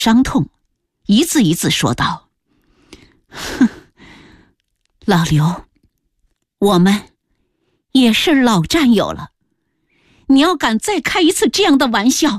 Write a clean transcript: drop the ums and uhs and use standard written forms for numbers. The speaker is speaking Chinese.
伤痛，一字一字说道：“哼，老刘，我们也是老战友了，你要敢再开一次这样的玩笑，